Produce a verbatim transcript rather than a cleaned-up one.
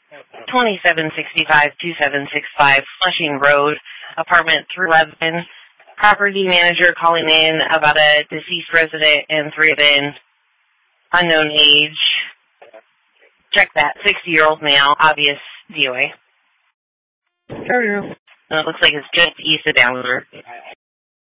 twenty-seven sixty-five two seven six five Flushing Road, apartment three eleven. Property manager calling in about a deceased resident and three of in unknown age. Check that. sixty-year-old male, obvious D O A. Carrier. It looks like it's just east of Downriver.